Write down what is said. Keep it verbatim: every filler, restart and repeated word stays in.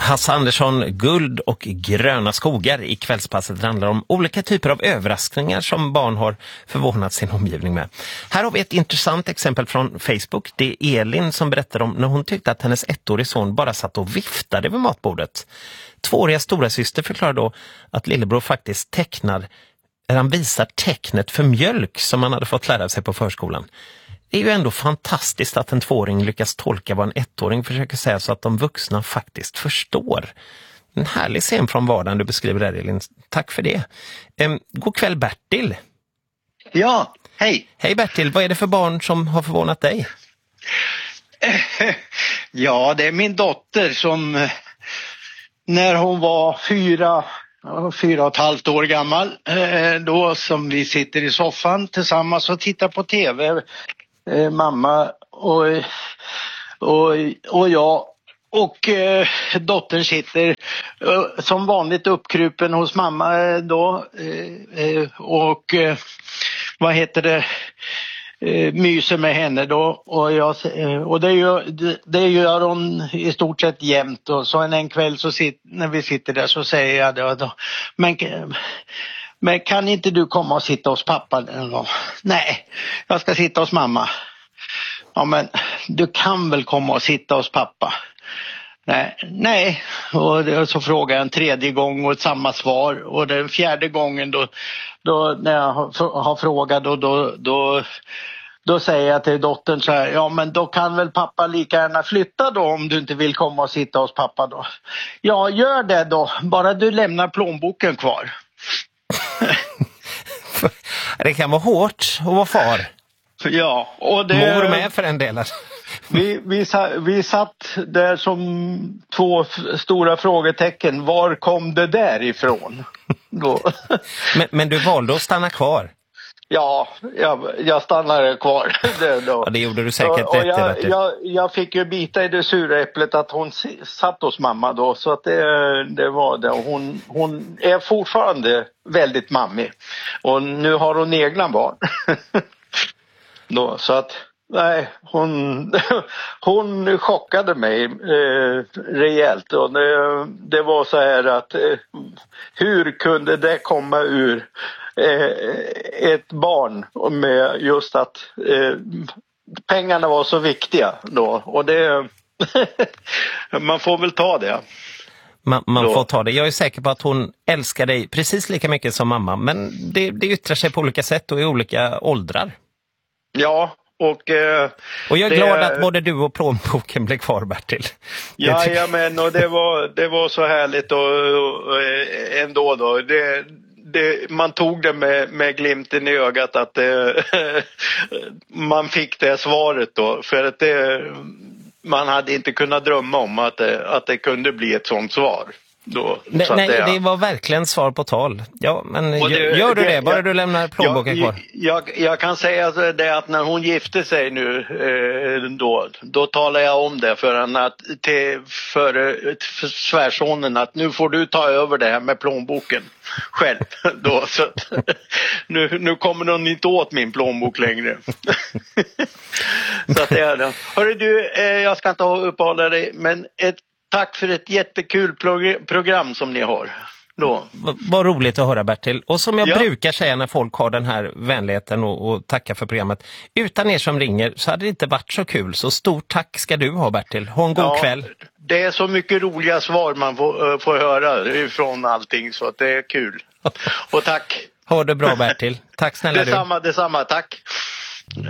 Hasse Andersson, guld och gröna skogar i kvällspasset handlar om olika typer av överraskningar som barn har förvånat sin omgivning med. Här har vi ett intressant exempel från Facebook. Det är Elin som berättar om när hon tyckte att hennes ettårige son bara satt och viftade vid matbordet. Tvååriga stora syster förklarar då att lillebror faktiskt tecknar, eller han visar tecknet för mjölk som han hade fått lära sig på förskolan. Det är ju ändå fantastiskt att en tvååring lyckas tolka vad en ettåring försöker säga så att de vuxna faktiskt förstår. En härlig scen från vardagen du beskriver där, Elin. Tack för det. Ehm, god kväll, Bertil. Ja, hej. Hej Bertil, vad är det för barn som har förvånat dig? Ja, det är min dotter som när hon var fyra, fyra och ett halvt år gammal, då som vi sitter i soffan tillsammans och tittar på tv. Eh, mamma och, och, och jag och eh, dottern sitter eh, som vanligt uppkrupen hos mamma eh, då eh, och eh, vad heter det eh, myser med henne då och, jag, eh, och det, gör, det, det gör hon i stort sett jämt och så en, en kväll så sit, när vi sitter där så säger jag då, då men Men kan inte du komma och sitta hos pappa? Nej, jag ska sitta hos mamma. Ja, men du kan väl komma och sitta hos pappa? Nej, nej. Och så frågar jag en tredje gång och samma svar. Och den fjärde gången då, då när jag har frågat då, då, då, då säger jag till dottern så här. Ja, men då kan väl pappa lika gärna flytta då om du inte vill komma och sitta hos pappa då. Ja, gör det då. Bara du lämnar plånboken kvar. Det kan vara hårt att vara far. Ja, och det... Mor med för en del. Vi, vi, vi satt där som två stora frågetecken. Var kom det där ifrån? Då. men, men du valde att stanna kvar? Ja, jag, jag stannade kvar. Det, då. Ja, det gjorde du säkert och, rätt och jag, i. Jag, jag fick ju bita i det sura äpplet att hon satt hos mamma då. Så att det, det var det. Hon, hon är fortfarande väldigt mammig. Och nu har hon egna barn. då, så att... Nej, hon, hon chockade mig eh, rejält och det, det var så här att eh, hur kunde det komma ur eh, ett barn med just att eh, pengarna var så viktiga då och det man får väl ta det. Man, man får ta det. Jag är säker på att hon älskar dig precis lika mycket som mamma men det, det yttrar sig på olika sätt och i olika åldrar. Ja. Och, eh, och jag är det, glad att både du och plånboken blev kvar, Bertil. Ja, ja men och det var, det var så härligt och, och, och ändå då. Det, det, man tog det med, med glimten i ögat att det, man fick det svaret då. För att det, man hade inte kunnat drömma om att det, att det kunde bli ett sånt svar. Då, nej, nej det, det var verkligen svar på tal. Ja, men det, gör du det? det bara jag, du lämnar plånboken kvar. Jag, jag, jag kan säga det att när hon gifte sig nu eh, då, då talar jag om det för henne att till för, för svärsonen att nu får du ta över det här med plånboken själv då, så att, nu, nu kommer hon inte åt min plånbok längre. Så att det är det. Hörru du, eh, jag ska inte uppehålla dig men ett tack för ett jättekul prog- program som ni har. Då. Vad roligt att höra, Bertil. Och som jag ja. brukar säga när folk har den här vänligheten och, och tacka för programmet. Utan er som ringer så hade det inte varit så kul. Så stort tack ska du ha, Bertil. Ha en god ja, kväll. Det är så mycket roliga svar man får, uh, får höra från allting så att det är kul. Och tack. Ha det bra, Bertil. Tack snälla du. Detsamma, detsamma. Tack.